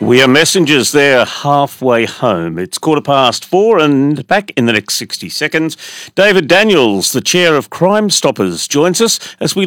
We are messengers there halfway home. It's 4:15 and back in the next 60 seconds. David Daniels, the chair of Crime Stoppers, joins us as we